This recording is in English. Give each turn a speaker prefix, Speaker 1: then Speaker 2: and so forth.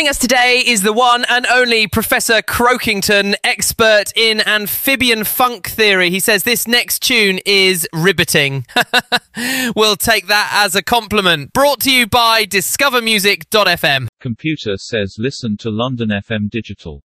Speaker 1: Joining us today is the one and only Professor Croakington, expert in amphibian funk theory. He says this next tune is riveting. We'll take that as a compliment. Brought to you by discovermusic.fm.
Speaker 2: Computer says listen to London FM Digital.